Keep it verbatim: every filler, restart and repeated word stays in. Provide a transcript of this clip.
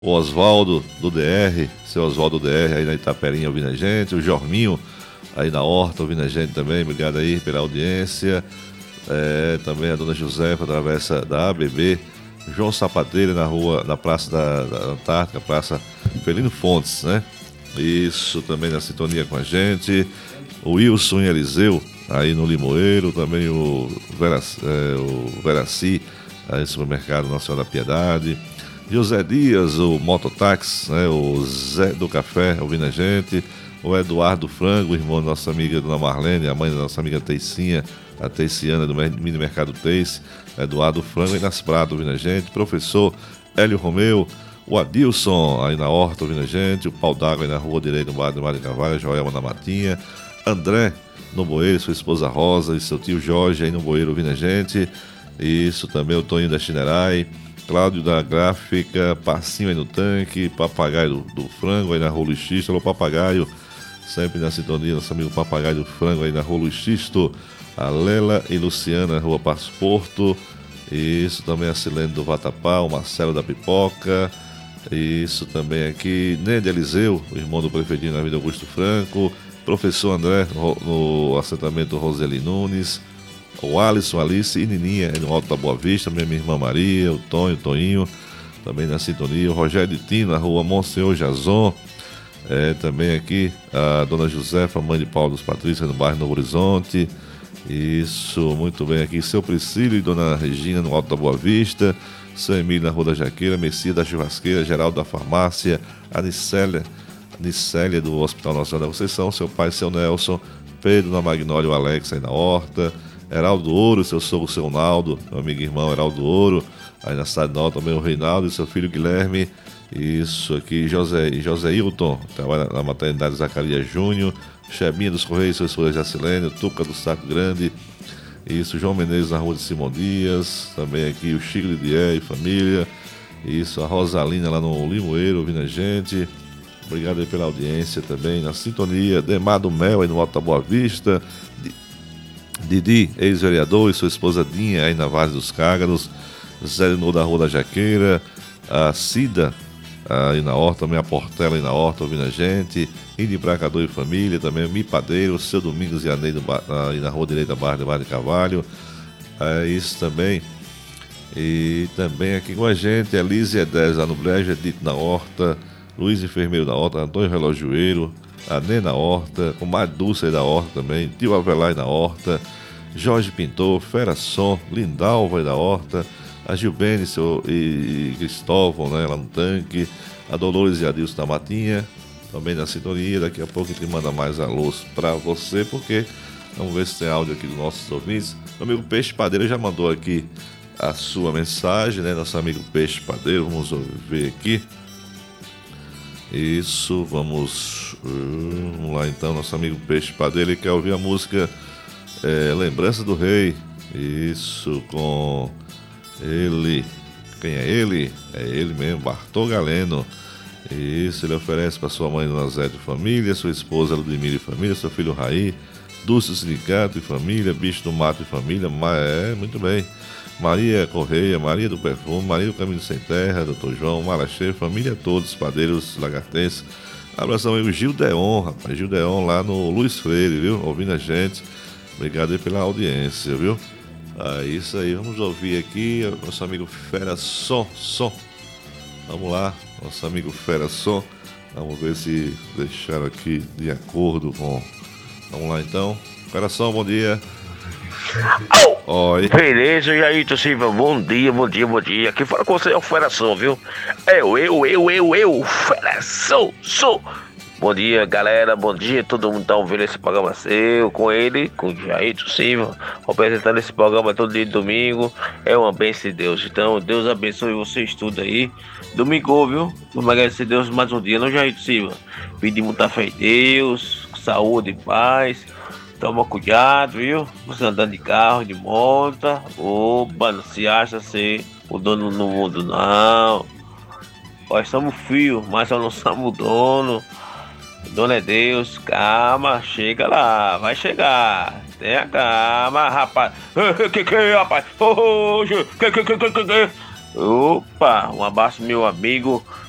o Oswaldo do D R, seu Oswaldo do D R aí na Itaperinha ouvindo a gente, o Jorminho aí na Horta ouvindo a gente também, obrigado aí pela audiência. É, também a dona Josefa, atravessa da A B B, João Sapateiro na rua, na Praça da, da Antártica, Praça Felino Fontes, né? Isso, também na sintonia com a gente. O Wilson e Eliseu, aí no Limoeiro, também o, Vera, é, o Veraci, aí no Supermercado Nacional da Piedade. José Dias, o Mototáxi, né? O Zé do Café, ouvindo a gente. O Eduardo Frango, irmão da nossa amiga Dona Marlene, a mãe da nossa amiga Teicinha, a Teiciana do Mini Mercado Teice. Eduardo Frango aí nas Pratas, ouvindo a gente. Professor Hélio Romeu, o Adilson aí na Horta, ouvindo a gente. O Pau d'Água aí na Rua Direita, no bairro do Mário Carvalho, Joelma na Matinha. André no Bueiro, sua esposa Rosa e seu tio Jorge aí no Bueiro, ouvindo a gente. Isso também, o Toninho da Chinerai. Cláudio da Gráfica, Passinho aí no Tanque, Papagaio do, do Frango aí na Rua Luiz Xisto. Alô, Papagaio, sempre na sintonia, nosso amigo Papagaio do Frango aí na Rua Luiz Xisto. A Lela e Luciana na Rua Passo Porto. Isso também a Silene do Vatapá, o Marcelo da Pipoca. Isso também aqui, Nede Eliseu, o irmão do prefeitinho na Vida Augusto Franco. Professor André no, no assentamento Roseli Nunes. O Alisson, Alice e Nininha no Alto da Boa Vista, minha irmã Maria, o Tonho, o Toninho, também na sintonia, o Rogério de Tino, na rua Monsenhor Jazon, é, também aqui a dona Josefa, mãe de Paulo dos Patrícios, no bairro Novo Horizonte, isso, muito bem aqui, seu Priscílio e dona Regina no Alto da Boa Vista, seu Emílio na Rua da Jaqueira, Messias da Churrasqueira, Geraldo da Farmácia, a Nicélia, Nicélia do Hospital Nacional da Conceição, seu pai, seu Nelson, Pedro na Magnólia, o Alex aí na Horta, Heraldo Ouro, seu sogro, seu Naldo, meu amigo e irmão Heraldo Ouro, aí na cidade nova também o Reinaldo e seu filho Guilherme, isso aqui, José, José Hilton, trabalha na maternidade Zacarias Júnior, Chebinha dos Correios, sua esposa Jacilene, Tuca do Saco Grande, isso, João Menezes na rua de Simão Dias, também aqui o Chico Lidier e família, isso, a Rosalina lá no Limoeiro, ouvindo a gente, obrigado aí pela audiência também, na sintonia, Demar do Mel aí no Alto da Boa Vista, Didi, ex-vereador, e sua esposa Dinha, aí na Vale dos Cágados, Zé Lino da Rua da Jaqueira, a Cida, aí na Horta, também a Portela aí na Horta, ouvindo a gente, Indy Bracador e família, também Mi Padeiro, seu Domingos e Aneio, aí na Rua Direita, Barra de Barra de Carvalho, é isso também, e também aqui com a gente, Elise Edez lá no Brejo, Edito na Horta, Luiz Enfermeiro da Horta, Antônio Relojoeiro, a Nena Horta, o Mário Dulce aí da Horta também, Tio Avelar da Horta, Jorge Pintor, Fera Som, Lindalva aí da Horta, a Gilbene seu, e, e Cristóvão, né, lá no Tanque, a Dolores e a Dilson da Matinha, também na sintonia. Daqui a pouco a gente manda mais alôs pra você, porque vamos ver se tem áudio aqui dos nossos ouvintes. Meu amigo Peixe Padeiro já mandou aqui a sua mensagem, né, nosso amigo Peixe Padeiro, vamos ver aqui. Isso, vamos, vamos lá então, nosso amigo Peixe Padeiro, ele quer ouvir a música é, Lembrança do Rei, isso, com ele, quem é ele? É ele mesmo, Bartô Galeno, isso, ele oferece para sua mãe Dona Zé de família, sua esposa Ludmila e família, seu filho Raí, Dulce Sindicato e família, Bicho do Mato e família, mas é, muito bem, Maria Correia, Maria do Perfume, Maria do Caminho Sem Terra, doutor João, Malacheiro, família todos, padeiros lagartenses. Abração aí o Gildeon, rapaz, Gildeon lá no Luiz Freire, viu? Ouvindo a gente. Obrigado aí pela audiência, viu? Ah, isso aí, vamos ouvir aqui nosso amigo Fera Som, Som. Vamos lá, nosso amigo Fera Som. Vamos ver se deixaram aqui de acordo com... Vamos lá então. Fera Som, bom dia. Oi. Beleza, Jairton Silva, bom dia, bom dia, bom dia. Aqui fala com você é o Feração, viu? Eu, eu, eu, eu, eu, Feração, sou. Bom dia, galera, bom dia. Todo mundo tá ouvindo esse programa seu, com ele, com o Jairton Silva, apresentando esse programa todo dia de domingo. É uma bênção de Deus. Então, Deus abençoe vocês tudo aí. Domingo, viu? Vamos agradecer a Deus mais um dia, não, Jairton Silva? Pedir muita fé em Deus, saúde e paz. Toma cuidado, viu? Você andando de carro, de moto, opa, não se acha ser o dono do mundo, não. Nós somos filhos, mas nós não somos o dono. O dono é Deus. Calma, chega lá, vai chegar. Tenha calma, rapaz. Que que rapaz? Que que que que que? Opa, um abraço, meu amigo